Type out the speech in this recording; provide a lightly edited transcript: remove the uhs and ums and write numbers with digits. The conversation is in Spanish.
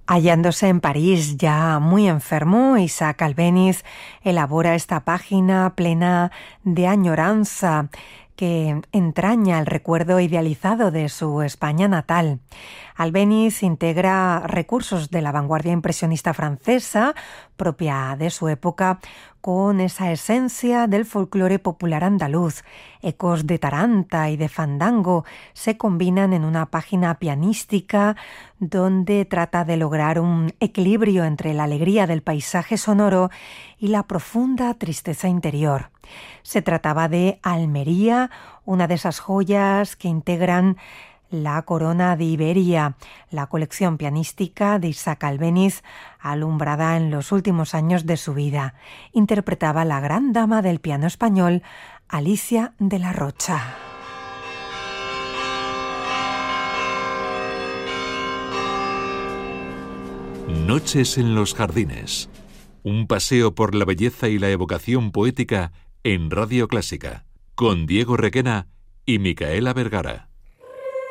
Hallándose en París, ya muy enfermo, Isaac Albéniz elabora esta página plena de añoranza que entraña el recuerdo idealizado de su España natal. Albéniz integra recursos de la vanguardia impresionista francesa, propia de su época, con esa esencia del folclore popular andaluz. Ecos de taranta y de fandango se combinan en una página pianística donde trata de lograr un equilibrio entre la alegría del paisaje sonoro y la profunda tristeza interior. Se trataba de Almería, una de esas joyas que integran la Corona de Iberia, la colección pianística de Isaac Albéniz, alumbrada en los últimos años de su vida. Interpretaba la gran dama del piano español, Alicia de la Rocha. Noches en los jardines. Un paseo por la belleza y la evocación poética en Radio Clásica, con Diego Requena y Micaela Vergara.